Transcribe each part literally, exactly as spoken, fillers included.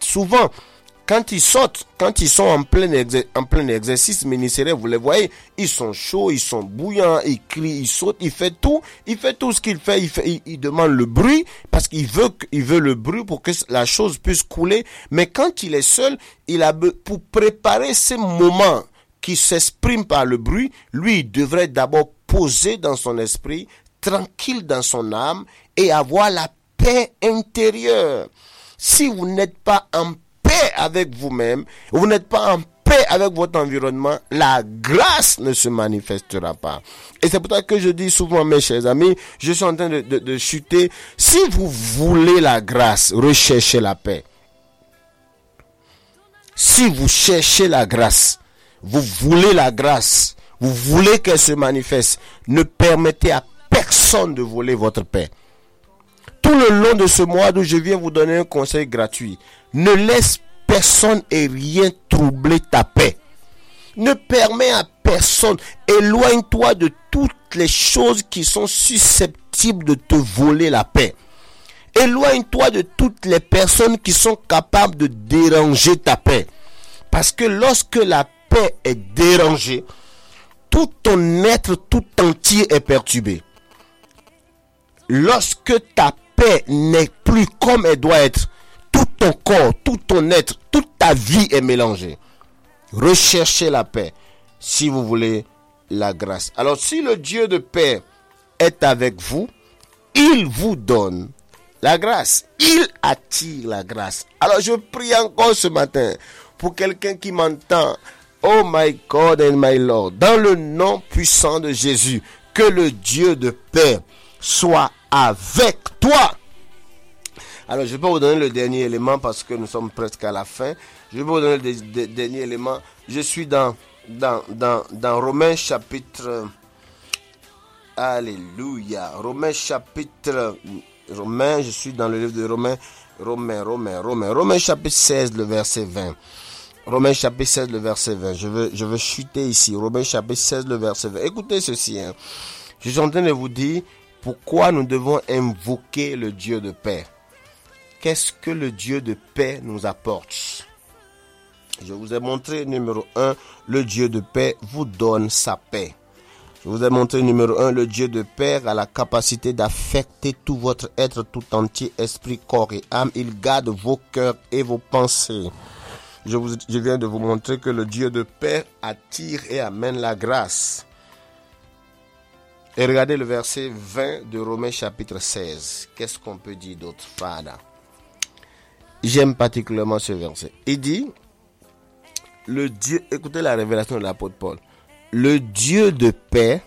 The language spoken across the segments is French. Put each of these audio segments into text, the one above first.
souvent, quand ils sautent, quand ils sont en plein, exer- en plein exercice ministériel, vous les voyez, ils sont chauds, ils sont bouillants, ils crient, ils sautent, ils font tout, il fait tout ce qu'il fait, il, fait, il, il demande le bruit, parce qu'il veut, il veut le bruit pour que la chose puisse couler. Mais quand il est seul, il a, pour préparer ces moments qui s'expriment par le bruit, lui, il devrait d'abord poser dans son esprit, tranquille dans son âme, et avoir la paix intérieure. Si vous n'êtes pas en paix avec vous-même, vous n'êtes pas en paix avec votre environnement, la grâce ne se manifestera pas. Et c'est pour ça que je dis souvent, mes chers amis, je suis en train de, de, de chuter. Si vous voulez la grâce, recherchez la paix. Si vous cherchez la grâce, vous voulez la grâce, vous voulez qu'elle se manifeste, ne permettez à personne de voler votre paix. Tout le long de ce mois d'où je viens vous donner un conseil gratuit, ne laisse personne et rien troubler ta paix. Ne permets à personne, éloigne-toi de toutes les choses qui sont susceptibles de te voler la paix. Éloigne-toi de toutes les personnes qui sont capables de déranger ta paix. Parce que lorsque la paix est dérangée, tout ton être tout entier est perturbé. Lorsque ta paix n'est plus comme elle doit être, tout ton corps, tout ton être, toute ta vie est mélangée. Recherchez la paix si vous voulez la grâce. Alors si le Dieu de paix est avec vous, il vous donne la grâce. Il attire la grâce. Alors je prie encore ce matin pour quelqu'un qui m'entend. Oh my God and my Lord, dans le nom puissant de Jésus, que le Dieu de paix soit avec toi. Alors je vais vous donner le dernier élément parce que nous sommes presque à la fin. Je vais vous donner le, le, le dernier élément. Je suis dans, dans, dans, dans Romains chapitre... Alléluia. Romains chapitre... Romains, je suis dans le livre de Romains. Romains, Romains, Romains. Romains chapitre seize, le verset vingt. Romains chapitre seize, le verset vingt. Je veux, je veux chuter ici. Romains chapitre seize, le verset vingt. Écoutez ceci. Hein. Je suis en train de vous dire pourquoi nous devons invoquer le Dieu de paix. Qu'est-ce que le Dieu de paix nous apporte? Je vous ai montré, numéro un, le Dieu de paix vous donne sa paix. Je vous ai montré, numéro un, le Dieu de paix a la capacité d'affecter tout votre être tout entier, esprit, corps et âme. Il garde vos cœurs et vos pensées. Je, vous, je viens de vous montrer que le Dieu de paix attire et amène la grâce. Et regardez le verset vingt de Romains chapitre seize. Qu'est-ce qu'on peut dire d'autre, Fada? J'aime particulièrement ce verset. Il dit, le Dieu, écoutez la révélation de l'apôtre Paul. Le Dieu de paix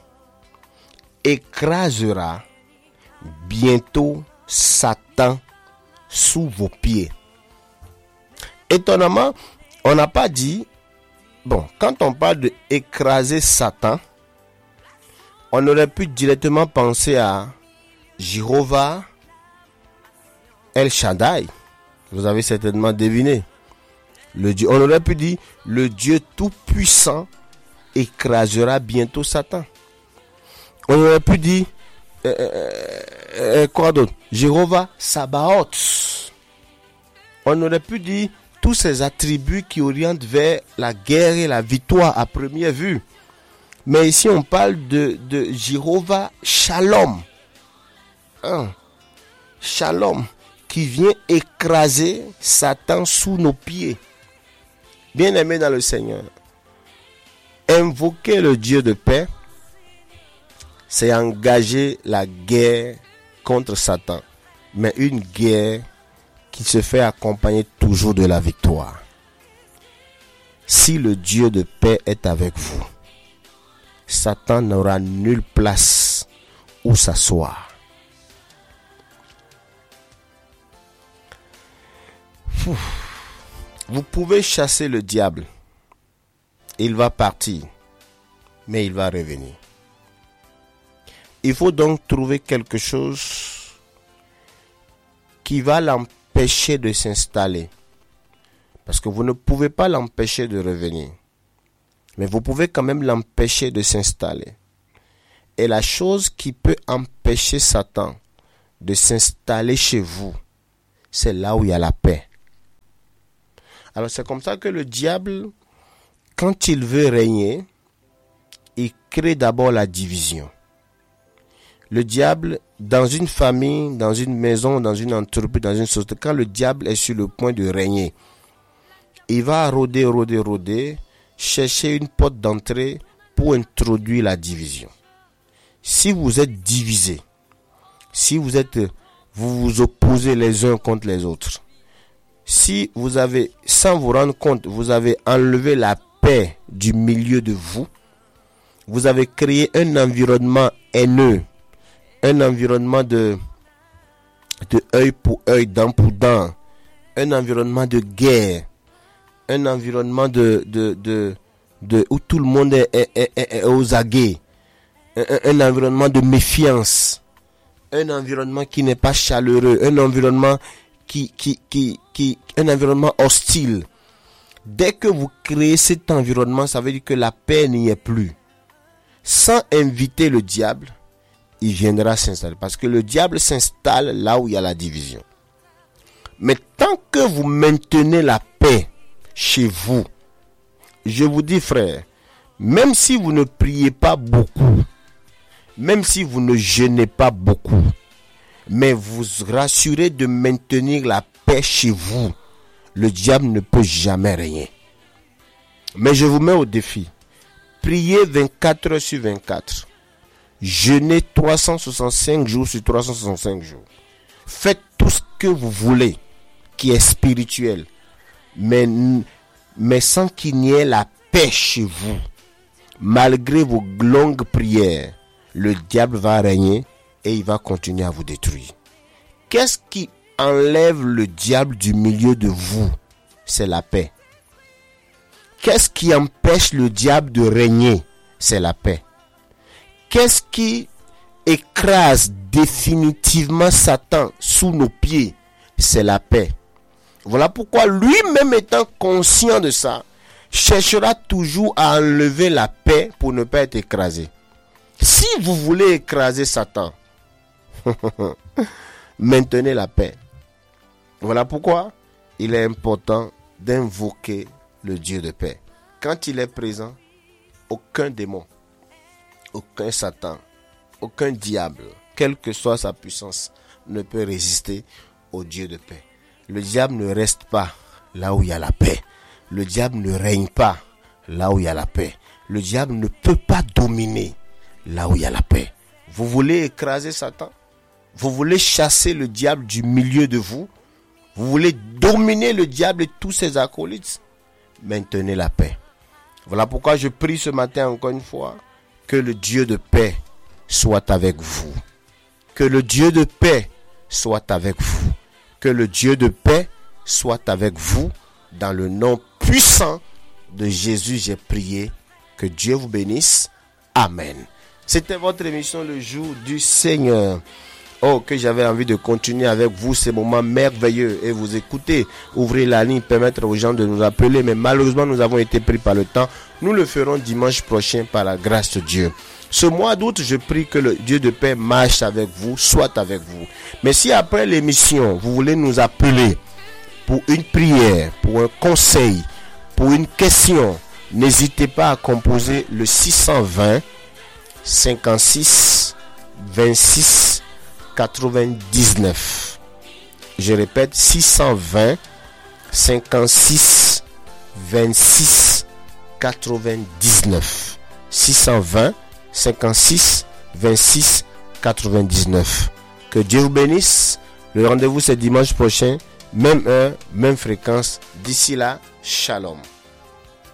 écrasera bientôt Satan sous vos pieds. Étonnamment, on n'a pas dit, bon, quand on parle de écraser Satan, on aurait pu directement penser à Jéhovah El Shaddai. Vous avez certainement deviné. Le Dieu, on aurait pu dire, le Dieu tout-puissant écrasera bientôt Satan. On aurait pu dire, euh, euh, euh, quoi d'autre? Jéhovah Sabaoth. On aurait pu dire tous ces attributs qui orientent vers la guerre et la victoire à première vue. Mais ici, on parle de, de Jéhovah Shalom. Hein? Shalom. Qui vient écraser Satan sous nos pieds. Bien-aimés dans le Seigneur, invoquer le Dieu de paix, c'est engager la guerre contre Satan. Mais une guerre qui se fait accompagner toujours de la victoire. Si le Dieu de paix est avec vous, Satan n'aura nulle place où s'asseoir. Vous pouvez chasser le diable. Il va partir, mais il va revenir. Il faut donc trouver quelque chose qui va l'empêcher de s'installer. Parce que vous ne pouvez pas l'empêcher de revenir. Mais vous pouvez quand même l'empêcher de s'installer. Et la chose qui peut empêcher Satan de s'installer chez vous, c'est là où il y a la paix. Alors c'est comme ça que le diable, quand il veut régner, il crée d'abord la division. Le diable, dans une famille, dans une maison, dans une entreprise, dans une société, quand le diable est sur le point de régner, il va rôder, rôder, rôder, chercher une porte d'entrée pour introduire la division. Si vous êtes divisés, si vous êtes, vous vous opposez les uns contre les autres, si vous avez, sans vous rendre compte, vous avez enlevé la paix du milieu de vous, vous avez créé un environnement haineux, un environnement de, de œil pour œil, dent pour dent, un environnement de guerre, un environnement de, de, de, de où tout le monde est, est, est, est aux aguets, un, un environnement de méfiance, un environnement qui n'est pas chaleureux, un environnement qui, qui, qui, qui, un environnement hostile. Dès que vous créez cet environnement, ça veut dire que la paix n'y est plus. Sans inviter le diable, il viendra s'installer. Parce que le diable s'installe là où il y a la division. Mais tant que vous maintenez la paix chez vous, je vous dis frère, même si vous ne priez pas beaucoup, même si vous ne jeûnez pas beaucoup, mais vous rassurez de maintenir la paix chez vous, le diable ne peut jamais régner. Mais je vous mets au défi. Priez vingt-quatre heures sur vingt-quatre. Jeûnez trois cent soixante-cinq jours sur trois cent soixante-cinq jours. Faites tout ce que vous voulez qui est spirituel. Mais, mais sans qu'il n'y ait la paix chez vous. Malgré vos longues prières, le diable va régner et il va continuer à vous détruire. Qu'est-ce qui enlève le diable du milieu de vous? C'est la paix. Qu'est-ce qui empêche le diable de régner? C'est la paix. Qu'est-ce qui écrase définitivement Satan sous nos pieds? C'est la paix. Voilà pourquoi lui-même étant conscient de ça, cherchera toujours à enlever la paix pour ne pas être écrasé. Si vous voulez écraser Satan, maintenez la paix. Voilà pourquoi il est important d'invoquer le Dieu de paix. Quand il est présent, aucun démon, aucun Satan, aucun diable, quelle que soit sa puissance, ne peut résister au Dieu de paix. Le diable ne reste pas là où il y a la paix. Le diable ne règne pas là où il y a la paix. Le diable ne peut pas dominer là où il y a la paix. Vous voulez écraser Satan? Vous voulez chasser le diable du milieu de vous? Vous voulez dominer le diable et tous ses acolytes? Maintenez la paix. Voilà pourquoi je prie ce matin encore une fois que le Dieu de paix soit avec vous. Que le Dieu de paix soit avec vous. Que le Dieu de paix soit avec vous. Dans le nom puissant de Jésus, j'ai prié. Que Dieu vous bénisse. Amen. C'était votre émission Le Jour du Seigneur. Oh, que j'avais envie de continuer avec vous ces moments merveilleux et vous écouter, ouvrir la ligne, permettre aux gens de nous appeler. Mais malheureusement, nous avons été pris par le temps. Nous le ferons dimanche prochain par la grâce de Dieu. Ce mois d'août, je prie que le Dieu de paix marche avec vous, soit avec vous. Mais si après l'émission, vous voulez nous appeler pour une prière, pour un conseil, pour une question, n'hésitez pas à composer le six cent vingt, cinquante-six, vingt-six, quatre-vingt-dix-neuf. Je répète, six cent vingt, cinquante-six, vingt-six, quatre-vingt-dix-neuf. six cent vingt, cinquante-six, vingt-six, quatre-vingt-dix-neuf. Que Dieu vous bénisse. Le rendez-vous c'est dimanche prochain, même heure, même fréquence. D'ici là, shalom.